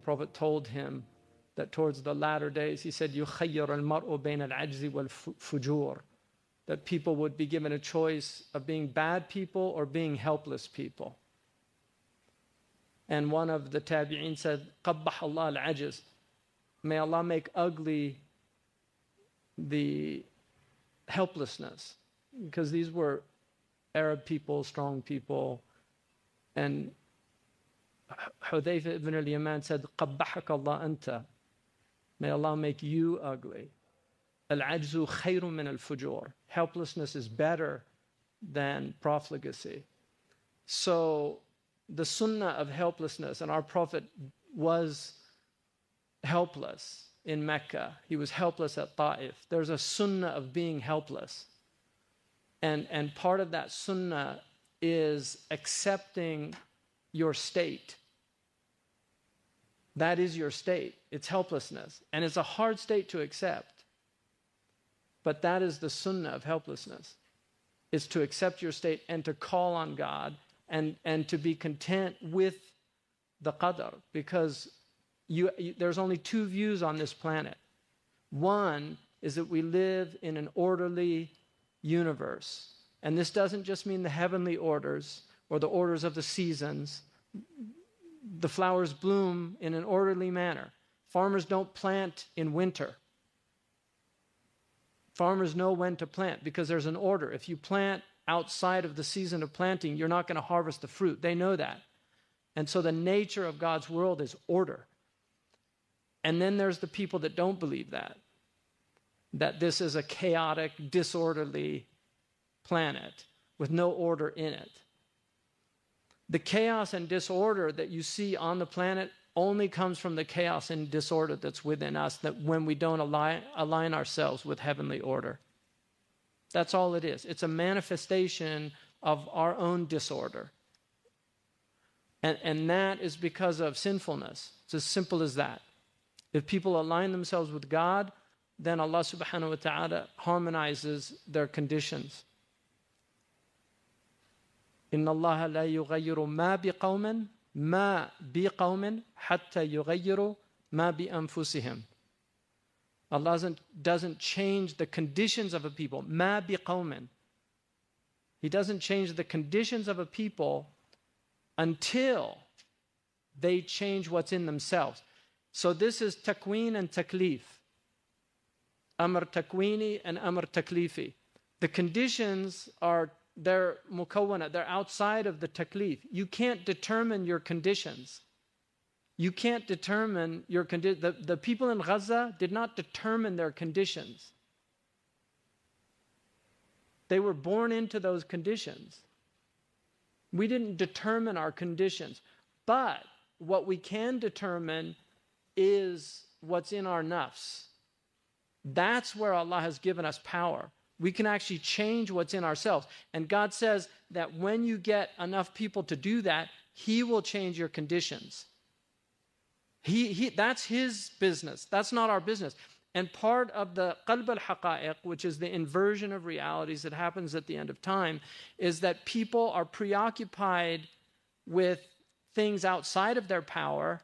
Prophet told him that towards the latter days, he said, يُخَيَّرُ الْمَرْءُ بَيْنَ الْعَجْزِ وَالْفُجُورِ, that people would be given a choice of being bad people or being helpless people. And one of the tabi'een said, قَبَّحَ اللَّهُ الْعَجْزِ, may Allah make ugly the helplessness. Because these were Arab people, strong people. And Hudayfa ibn al-Yaman said, قَبَّحَكَ اللَّهُ أَنْتَ, may Allah make you ugly. Al-ajzu khayrun min al-fujur. Helplessness is better than profligacy. So the sunnah of helplessness, and our Prophet was helpless in Mecca. He was helpless at Ta'if. There's a sunnah of being helpless. And part of that sunnah is accepting your state. That is your state. It's helplessness. And it's a hard state to accept. But that is the sunnah of helplessness. It's to accept your state and to call on God and to be content with the qadr. Because there's only two views on this planet. One is that we live in an orderly universe. And this doesn't just mean the heavenly orders or the orders of the seasons. The flowers bloom in an orderly manner. Farmers don't plant in winter. Farmers know when to plant because there's an order. If you plant outside of the season of planting, you're not going to harvest the fruit. They know that. And so the nature of God's world is order. And then there's the people that don't believe that this is a chaotic, disorderly planet with no order in it. The chaos and disorder that you see on the planet only comes from the chaos and disorder that's within us, that when we don't align ourselves with heavenly order. That's all it is. It's a manifestation of our own disorder. And that is because of sinfulness. It's as simple as that. If people align themselves with God, then Allah subhanahu wa ta'ala harmonizes their conditions. إِنَّ اللَّهَ لَا يُغَيِّرُ مَا بِقَوْمٍ حَتَّى يُغَيِّرُوا مَا بِأَنفُسِهِمْ. Allah doesn't change the conditions of a people. مَا بِقَوْمٍ. He doesn't change the conditions of a people until they change what's in themselves. So this is takween and taklif. Amr takwini and amr taklifi. The conditions they're mukawwana, they're outside of the taklif. You can't determine your conditions. You can't determine your condition. The people in Gaza did not determine their conditions. They were born into those conditions. We didn't determine our conditions. But what we can determine is what's in our nafs. That's where Allah has given us power. We can actually change what's in ourselves. And God says that when you get enough people to do that, He will change your conditions. That's His business. That's not our business. And part of the qalb al-haqa'iq, which is the inversion of realities that happens at the end of time, is that people are preoccupied with things outside of their power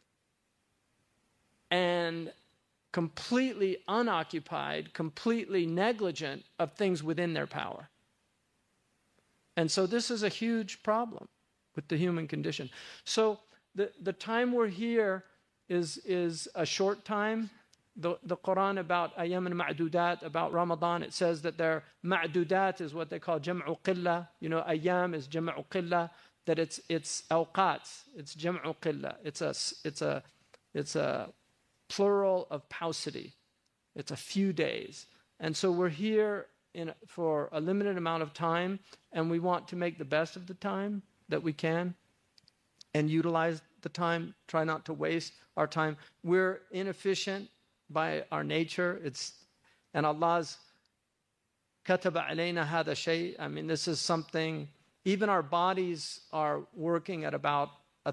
and completely unoccupied, completely negligent of things within their power. And so this is a huge problem with the human condition. So the time we're here is a short time. The Quran about ayyam al-ma'dudat, about Ramadan, it says that their ma'dudat is what they call jam'u qillah. You know, ayyam is jam'u qillah, that it's awqats, it's jam'u qillah. It's a plural of paucity. It's a few days. And so we're here for a limited amount of time, and we want to make the best of the time that we can and utilize the time, try not to waste our time. We're inefficient by our nature. And Allah's kataba alayna hada shay. I mean, this is something, even our bodies are working at about a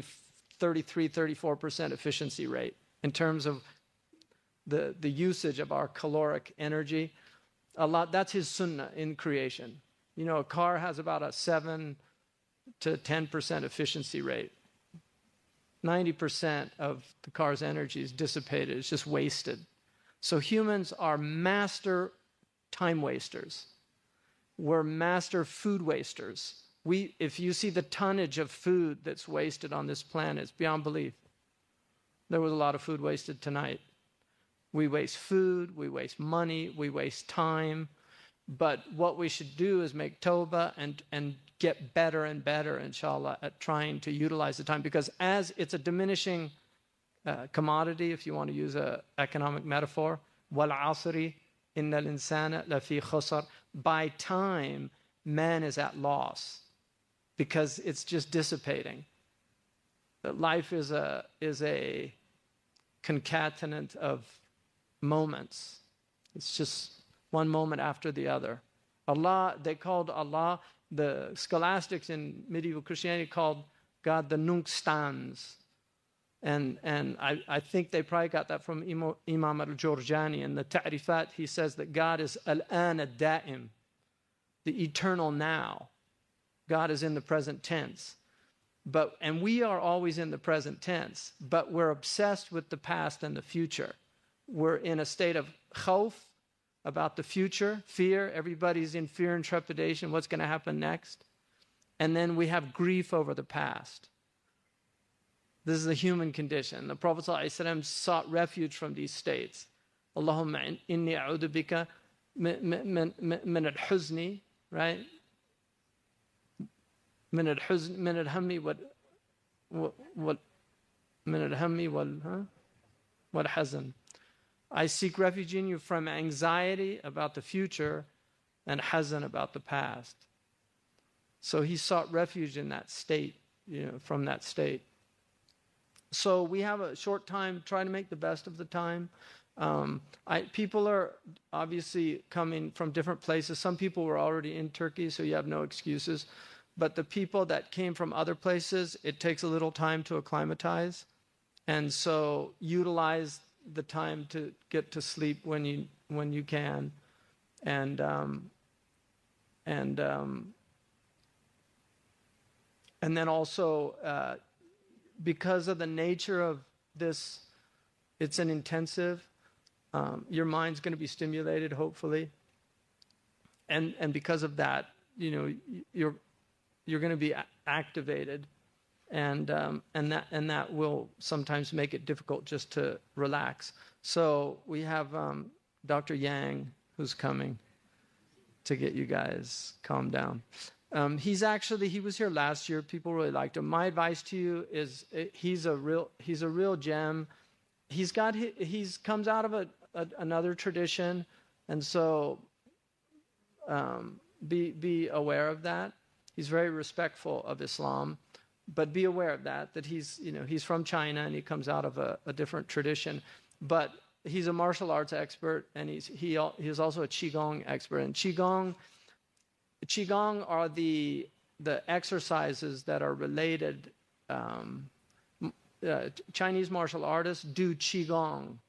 33-34% efficiency rate in terms of the usage of our caloric energy. Allah, that's His sunnah in creation. You know, a car has about a 7 to 10% efficiency rate. 90% of the car's energy is dissipated, it's just wasted. So humans are master time wasters. We're master food wasters. If you see the tonnage of food that's wasted on this planet, it's beyond belief. There was a lot of food wasted tonight. We waste food, we waste money, we waste time. But what we should do is make tawbah and get better and better, inshallah, at trying to utilize the time. Because as it's a diminishing commodity, if you want to use an economic metaphor, wal asri innal insana lafi khusr. By time, man is at loss because it's just dissipating. That life is a concatenant of moments. It's just one moment after the other. Allah, they called Allah, the scholastics in medieval Christianity called God the Nunc Stans. And I think they probably got that from Imam al-Jurjani. In the Ta'rifat, he says that God is al-an ad-da'im, the eternal now. God is in the present tense. And we are always in the present tense, but we're obsessed with the past and the future. We're in a state of khawf, about the future, fear. Everybody's in fear and trepidation. What's going to happen next? And then we have grief over the past. This is the human condition. The Prophet ﷺ sought refuge from these states. Allahumma inni a'udhu bika min al-huzni, right? Min al-huzn, min al-hammi wal hazan. I seek refuge in you from anxiety about the future and hazan about the past. So he sought refuge in that state, from that state. So we have a short time, try to make the best of the time. People are obviously coming from different places. Some people were already in Turkey, so you have no excuses. But the people that came from other places, it takes a little time to acclimatize. And so utilize the time to get to sleep when you can, and then also because of the nature of this, it's an intensive. Your mind's going to be stimulated, hopefully, and because of that, you're going to be activated. And that will sometimes make it difficult just to relax. So we have Dr. Yang who's coming to get you guys calmed down. He was here last year. People really liked him. My advice to you is he's a real gem. He's comes out of another tradition, and so be aware of that. He's very respectful of Islam. But be aware of that he's from China and he comes out of a different tradition. But he's a martial arts expert, and he's also a Qigong expert. And Qigong are the exercises that are related. Chinese martial artists do Qigong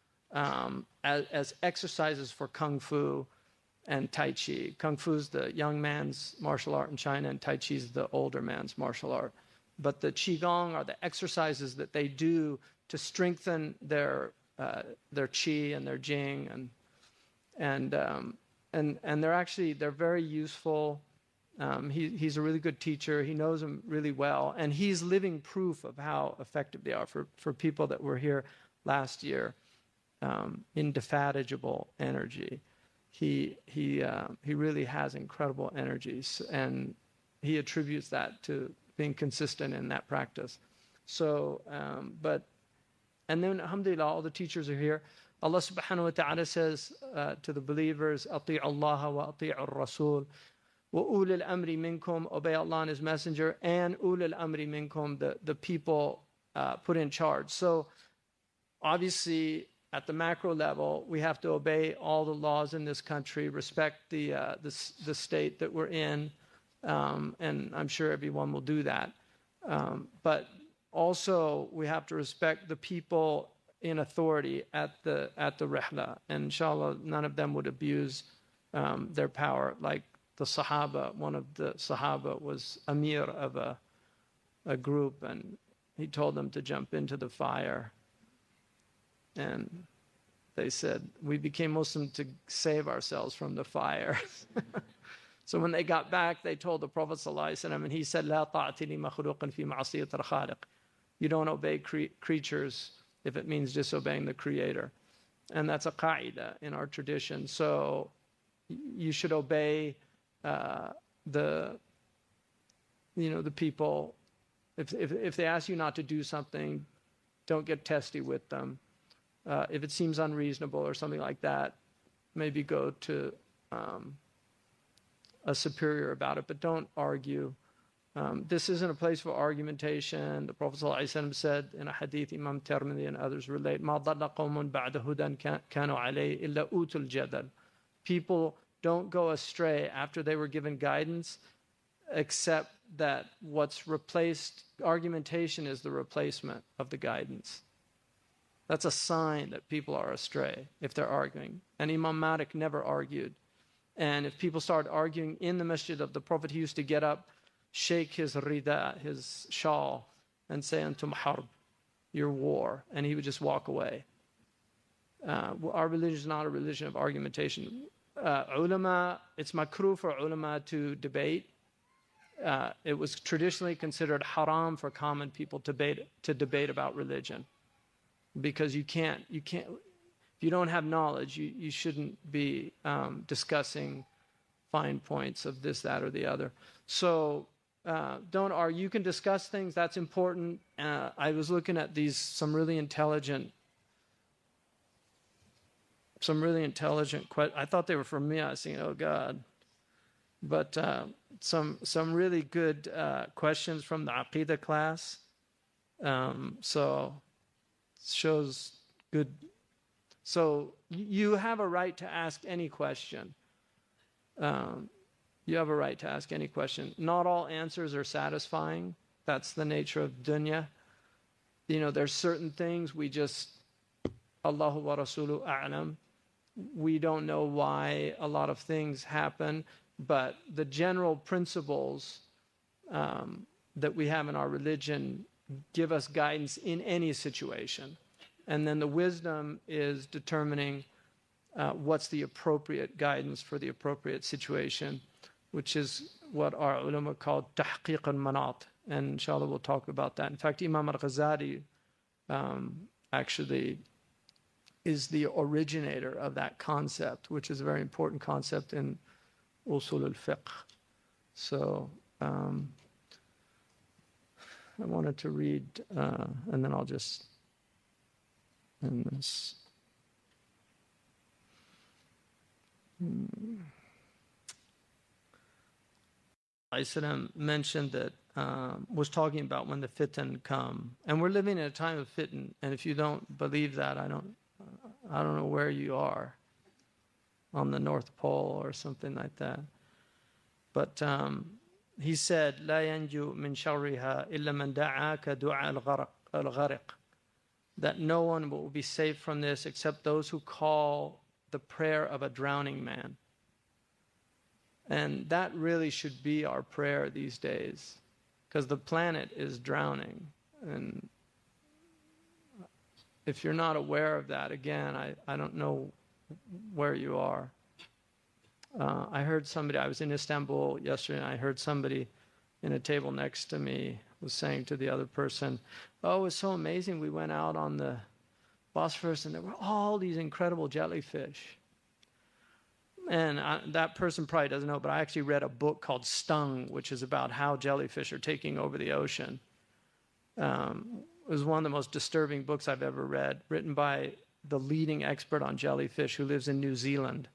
as exercises for Kung Fu and Tai Chi. Kung Fu is the young man's martial art in China, and Tai Chi is the older man's martial art. But the Qigong are the exercises that they do to strengthen their Qi and their Jing, and they're very useful. He's a really good teacher. He knows them really well, and he's living proof of how effective they are for people that were here last year. Indefatigable energy. He really has incredible energies, and he attributes that to being consistent in that practice. So, and then alhamdulillah, all the teachers are here. Allah subhanahu wa ta'ala says to the believers, أَطِيعُ اللَّهَ وَأَطِيعُ الرَّسُولِ وَأُولِي الْأَمْرِ مِنْكُمْ, obey Allah and His Messenger, and أُولِي الْأَمْرِ مِنْكُمْ, the people put in charge. So obviously, at the macro level, we have to obey all the laws in this country, respect the state that we're in, and I'm sure everyone will do that. But also, we have to respect the people in authority at the rihla, and inshallah, none of them would abuse their power. Like the Sahaba, one of the Sahaba was Amir of a group, and he told them to jump into the fire. And they said, we became Muslim to save ourselves from the fire. So when they got back, they told the Prophet ﷺ, and he said, "La ta'ati li makhluqin fi ma'siyat al-khaliq." You don't obey creatures if it means disobeying the Creator. And that's a qaida in our tradition. So you should obey the people. If they ask you not to do something, don't get testy with them. If it seems unreasonable or something like that, maybe go to a superior about it, but don't argue. This isn't a place for argumentation. The Prophet ﷺ said in a hadith, Imam Tirmidhi and others relate, مَا ضَلَّ قَوْمٌ بَعْدَ هُدًى كَانُوا عَلَيْهِ إِلَّا أُوتُوا الْجَدَلِ. People don't go astray after they were given guidance, except that what's replaced, argumentation is the replacement of the guidance. That's a sign that people are astray if they're arguing. And Imam Malik never argued. And if people started arguing in the masjid of the Prophet, he used to get up, shake his rida, his shawl, and say, Antum harb, your war. And he would just walk away. Our religion is not a religion of argumentation. Ulama, it's makruh for ulama to debate. It was traditionally considered haram for common people to debate about religion. Because you can't, if you don't have knowledge, you shouldn't be discussing fine points of this, that, or the other. So don't argue. You can discuss things. That's important. I was looking at some really intelligent questions. I thought they were from me. I was thinking, oh God. But some really good questions from the Aqidah class. So shows good. So you have a right to ask any question. You have a right to ask any question. Not all answers are satisfying. That's the nature of dunya. There's certain things we just, Allahu wa Rasuluhu a'lam. We don't know why a lot of things happen, but the general principles that we have in our religion give us guidance in any situation. And then the wisdom is determining what's the appropriate guidance for the appropriate situation, which is what our ulama call tahqiq al-manat. And inshallah we'll talk about that. In fact, Imam al-Ghazali actually is the originator of that concept, which is a very important concept in usul al-fiqh. So I wanted to read, and then I'll just end this. Islam mentioned that, was talking about when the fitan come. And we're living in a time of fitan, and if you don't believe that, I don't know where you are, on the North Pole or something like that. But he said, لا ينجو من شرها إلا من دعا كدعاء الغرق. That no one will be safe from this except those who call the prayer of a drowning man. And that really should be our prayer these days, because the planet is drowning. And if you're not aware of that, again, I don't know where you are. I heard somebody, I was in Istanbul yesterday, and I heard somebody in a table next to me was saying to the other person, oh, it was so amazing. We went out on the Bosphorus, and there were all these incredible jellyfish. And that person probably doesn't know, but I actually read a book called Stung, which is about how jellyfish are taking over the ocean. It was one of the most disturbing books I've ever read, written by the leading expert on jellyfish who lives in New Zealand.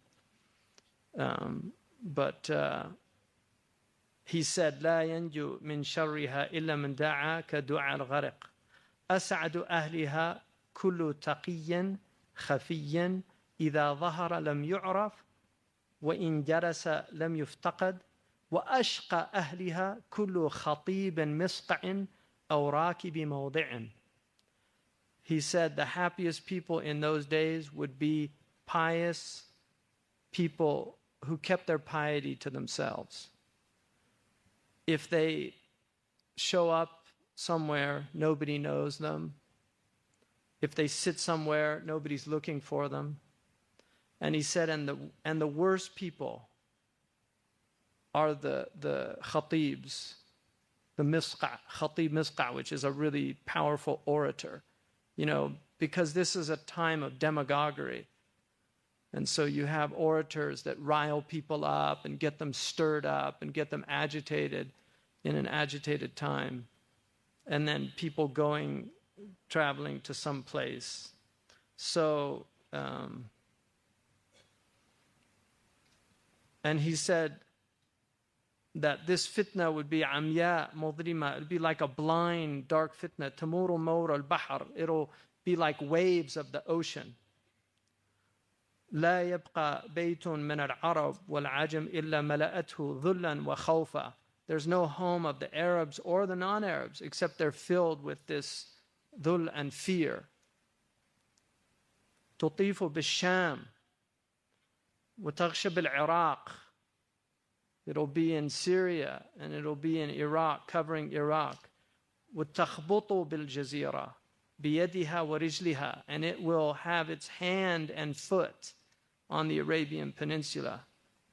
But he said, لا ينجو من شرها إلا من دعا كدعاء الغرق. أسعد أهلها كل تقي خفي إذا ظهر لم يعرف وإن جلس لم يفتقد وأشقى أهلها كل خطيب مسطع أو راكب موضع. He said the happiest people in those days would be pious people who kept their piety to themselves. If they show up somewhere, nobody knows them. If they sit somewhere, nobody's looking for them. And he said, and the worst people are the khatibs, the khatib misqa, which is a really powerful orator, because this is a time of demagoguery. And so you have orators that rile people up and get them stirred up and get them agitated in an agitated time. And then people traveling to some place. So, and he said that this fitna would be amya mudrima. It would be like a blind, dark fitna. Tamuru mawr al-bahr. It'll be like waves of the ocean. لا يبقى بيت من العرب والعجم إلا ملأته ذلا وخوفا. There's no home of the Arabs or the non-Arabs except they're filled with this dhul and fear. تطيف بالشام وتغشى بالعراق. It'll be in Syria and it'll be in Iraq, covering Iraq. وتخبط بالجزيرة بيدها ورجلها. And it will have its hand and foot on the Arabian Peninsula.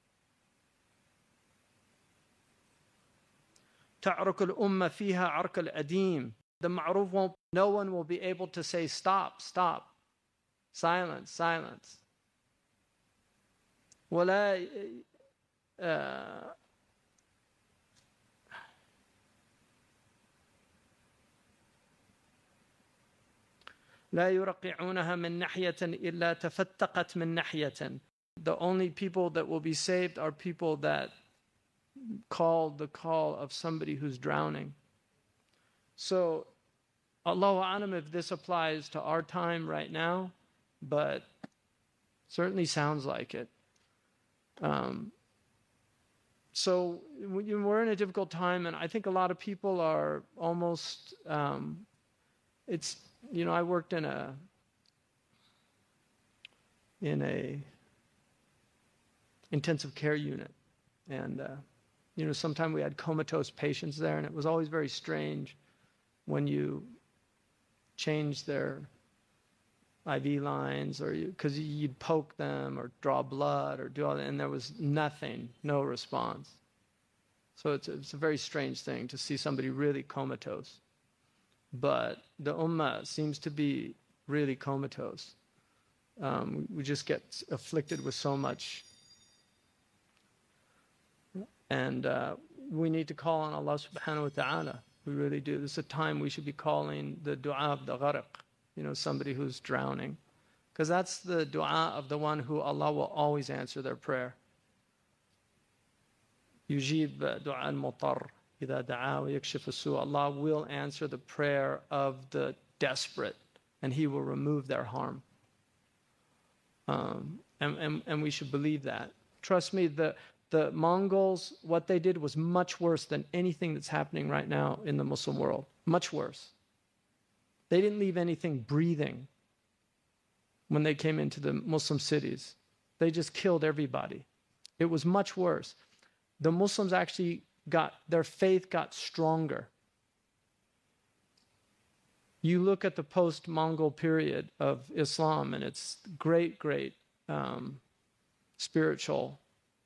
تعرك الأمة فيها عرك الأديم. The ma'ruf won't, no one will be able to say stop, stop, silence, silence. ولا لا يرقعونها من ناحية إلا تفتقت من ناحية. The only people that will be saved are people that call the call of somebody who's drowning. So, Allahu A'lam if this applies to our time right now, but certainly sounds like it. So we're in a difficult time, and I think a lot of people are almost, I worked in a intensive care unit, and sometimes we had comatose patients there, and it was always very strange when you change their IV lines, or because you'd poke them or draw blood or do all that, and there was nothing, no response. So it's a very strange thing to see somebody really comatose. But the ummah seems to be really comatose. We just get afflicted with so much. And we need to call on Allah subhanahu wa ta'ala. We really do. This is a time we should be calling the dua of the gharq, somebody who's drowning. Because that's the dua of the one who Allah will always answer their prayer. Yujib dua al-mutar idha da'a wa yakshif as-su'. Allah will answer the prayer of the desperate, and He will remove their harm. And we should believe that. Trust me, the Mongols, what they did was much worse than anything that's happening right now in the Muslim world. Much worse. They didn't leave anything breathing when they came into the Muslim cities. They just killed everybody. It was much worse. The Muslims actually their faith got stronger. You look at the post-Mongol period of Islam, and it's great, spiritual.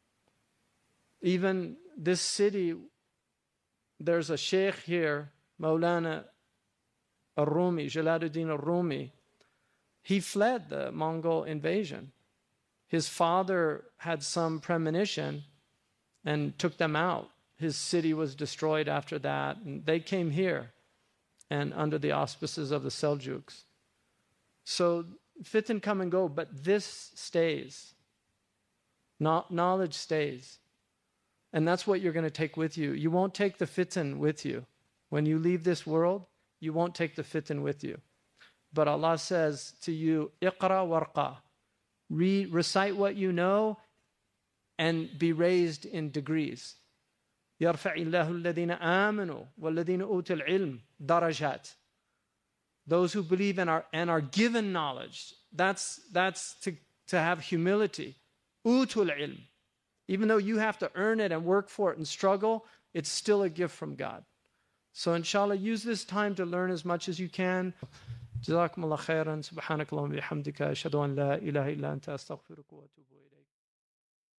Even this city, there's a sheikh here, Maulana al-Rumi, Jalaluddin al-Rumi. He fled the Mongol invasion. His father had some premonition and took them out. His city was destroyed after that, and they came here and under the auspices of the Seljuks. So fitan come and go, but this stays. Knowledge stays. And that's what you're going to take with you. You won't take the fitan with you. When you leave this world, you won't take the fitan with you. But Allah says to you, Iqra warqa. Recite what you know and be raised in degrees. يرفع الله الذين آمنوا والذين أوتوا العلم درجات. Those who believe and are given knowledge. That's to have humility. أوتوا العلم. Even though you have to earn it and work for it and struggle, it's still a gift from God. So inshallah, use this time to learn as much as you can. جزاكم الله خيرا سبحانك اللهم وبحمدك أشهد أن لا إله إلا أنت أستغفرك وأتوب